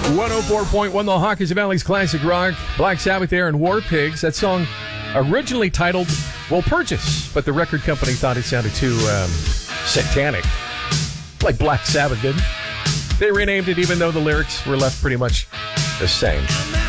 104.1 The Hawkins Valley's classic rock. Black Sabbath there and War Pigs. That song originally titled Will Purchase, but the record company thought it sounded too satanic, like Black Sabbath did. They renamed it even though the lyrics were left pretty much the same.